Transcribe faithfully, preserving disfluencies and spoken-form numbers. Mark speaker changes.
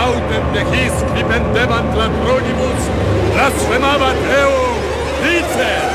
Speaker 1: autem de his qui pendebant ladronibus, blasphemabat eo, dice!